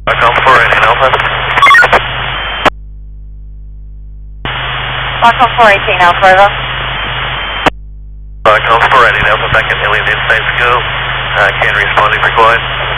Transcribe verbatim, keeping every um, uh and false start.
Lock on four eighteen Alpha. Lock on four eighteen Alpha, over. Lock on four eighteen Alpha, back in Alien State to go. Uh, can respond if required.